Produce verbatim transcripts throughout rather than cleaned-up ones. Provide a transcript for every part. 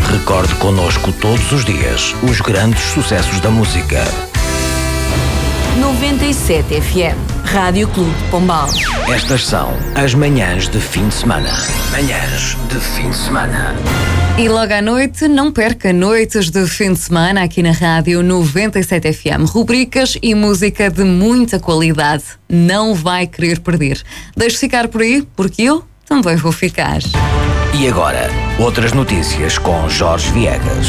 Recorde connosco todos os dias os grandes sucessos da música. noventa e sete F M, Rádio Clube de Pombal. Estas são as manhãs de fim de semana. Manhãs de fim de semana. E logo à noite, não perca noites de fim de semana aqui na Rádio noventa e sete F M. Rubricas e música de muita qualidade. Não vai querer perder. Deixe ficar por aí, porque eu também vou ficar. E agora, outras notícias com Jorge Viegas.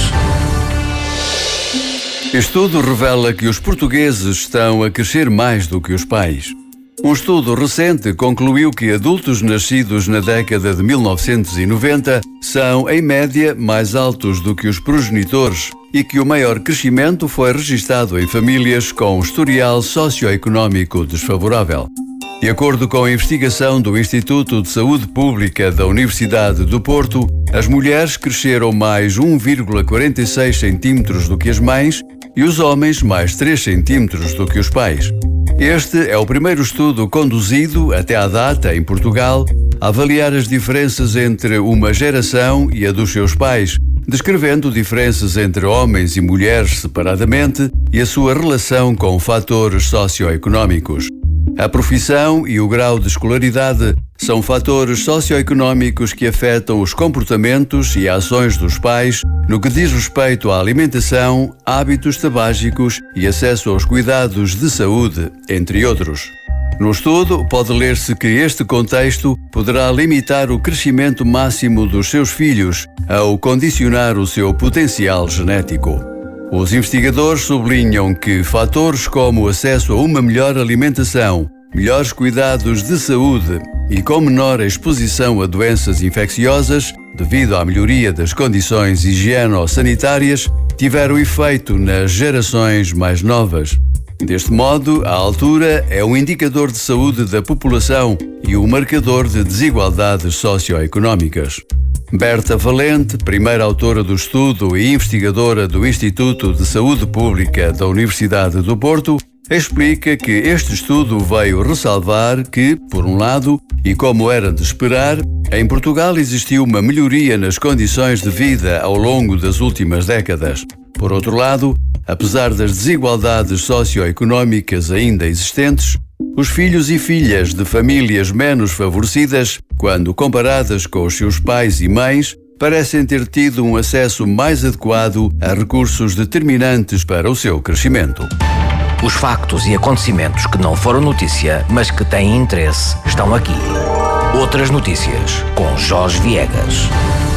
Estudo revela que os portugueses estão a crescer mais do que os pais. Um estudo recente concluiu que adultos nascidos na década de mil novecentos e noventa são, em média, mais altos do que os progenitores e que o maior crescimento foi registado em famílias com um historial socioeconómico desfavorável. De acordo com a investigação do Instituto de Saúde Pública da Universidade do Porto, as mulheres cresceram mais um vírgula quarenta e seis centímetros do que as mães e os homens mais três centímetros do que os pais. Este é o primeiro estudo conduzido, até à data, em Portugal, a avaliar as diferenças entre uma geração e a dos seus pais, descrevendo diferenças entre homens e mulheres separadamente e a sua relação com fatores socioeconómicos. A profissão e o grau de escolaridade são fatores socioeconómicos que afetam os comportamentos e ações dos pais no que diz respeito à alimentação, hábitos tabágicos e acesso aos cuidados de saúde, entre outros. No estudo, pode ler-se que este contexto poderá limitar o crescimento máximo dos seus filhos ao condicionar o seu potencial genético. Os investigadores sublinham que fatores como o acesso a uma melhor alimentação, melhores cuidados de saúde e com menor exposição a doenças infecciosas, devido à melhoria das condições higieno-sanitárias, tiveram efeito nas gerações mais novas. Deste modo, a altura é um indicador de saúde da população e um marcador de desigualdades socioeconómicas. Berta Valente, primeira autora do estudo e investigadora do Instituto de Saúde Pública da Universidade do Porto, explica que este estudo veio ressalvar que, por um lado, e como era de esperar, em Portugal existiu uma melhoria nas condições de vida ao longo das últimas décadas. Por outro lado, apesar das desigualdades socioeconómicas ainda existentes, os filhos e filhas de famílias menos favorecidas, quando comparadas com os seus pais e mães, parecem ter tido um acesso mais adequado a recursos determinantes para o seu crescimento. Os factos e acontecimentos que não foram notícia, mas que têm interesse, estão aqui. Outras notícias com Jorge Viegas.